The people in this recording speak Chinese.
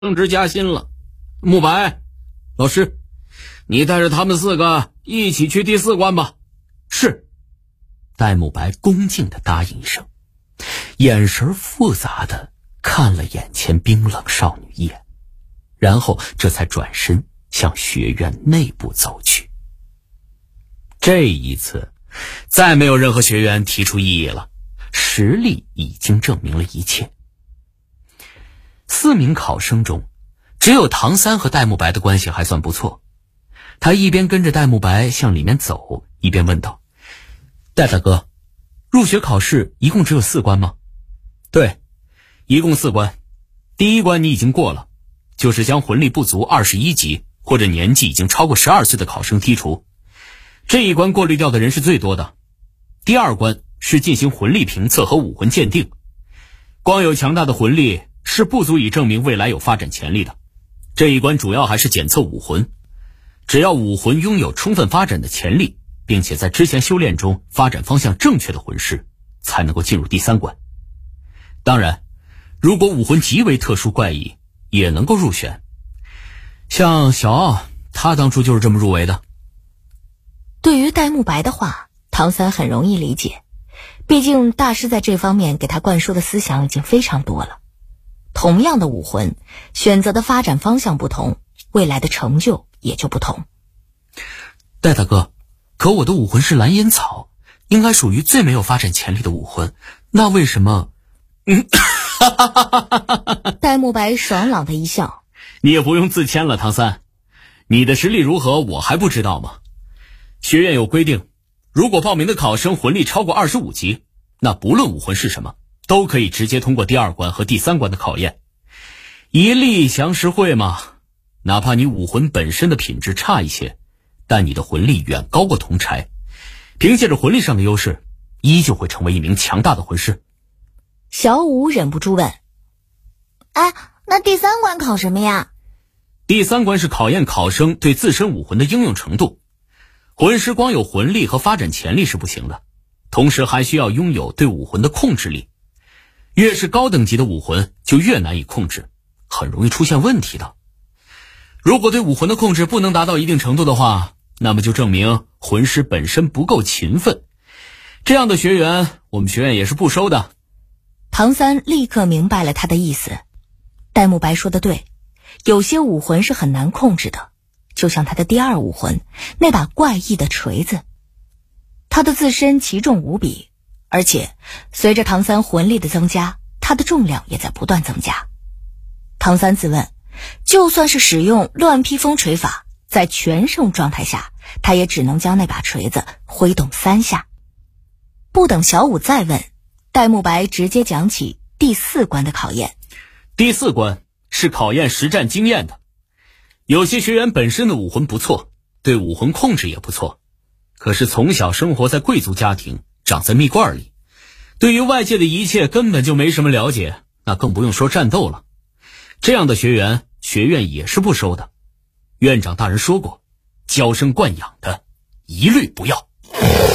升职加薪了。慕白老师，你带着他们4个一起去第4关吧。 是。戴沐白恭敬地答应一声，眼神复杂地看了眼前冰冷少女一眼，然后这才转身向学院内部走去。这一次再没有任何学员提出异议了，实力已经证明了一切。4名考生中，只有唐三和戴沐白的关系还算不错。他一边跟着戴沐白向里面走，一边问道：戴大哥，入学考试一共只有4关吗？ 对，一共4关。第1关你已经过了，就是将魂力不足21级或者年纪已经超过12岁的考生剔除，这一关过滤掉的人是最多的。第2关是进行魂力评测和武魂鉴定，光有强大的魂力是不足以证明未来有发展潜力的。这一关主要还是检测武魂，只要武魂拥有充分发展的潜力，并且在之前修炼中发展方向正确的魂师，才能够进入第3关。当然，如果武魂极为特殊怪异，也能够入选。像小奥，他当初就是这么入围的。 对于戴沐白的话，唐三很容易理解，毕竟大师在这方面给他灌输的思想已经非常多了。同样的武魂，选择的发展方向不同，未来的成就也就不同。 戴大哥，可我的武魂是蓝烟草，应该属于最没有发展潜力的武魂，那为什么？ 戴沐白爽朗的一笑： 你也不用自谦了，唐三，你的实力如何我还不知道吗？学院有规定，如果报名的考生魂力超过25级，那不论武魂是什么，都可以直接通过第2关和第3关的考验。一力降十会嘛，哪怕你武魂本身的品质差一些，但你的魂力远高过同柴，凭借着魂力上的优势，依旧会成为一名强大的魂师。 小五忍不住问： 那第3关考什么呀？ 第3关是考验考生对自身武魂的应用程度。魂师光有魂力和发展潜力是不行的，同时还需要拥有对武魂的控制力。越是高等级的武魂就越难以控制，很容易出现问题的。如果对武魂的控制不能达到一定程度的话，那么就证明魂师本身不够勤奋，这样的学员我们学院也是不收的。 唐三立刻明白了他的意思。戴沐白说的对，有些武魂是很难控制的，就像他的第2武魂那把怪异的锤子。他的自身奇重无比，而且随着唐三魂力的增加，他的重量也在不断增加。唐三自问，就算是使用乱披风锤法，在全胜状态下，他也只能将那把锤子挥动3下。不等小五再问，戴沐白直接讲起第4关的考验。 第4关是考验实战经验的。有些学员本身的武魂不错，对武魂控制也不错，可是从小生活在贵族家庭，长在蜜罐里，对于外界的一切根本就没什么了解，那更不用说战斗了。这样的学员，学院也是不收的。院长大人说过，娇生惯养的一律不要。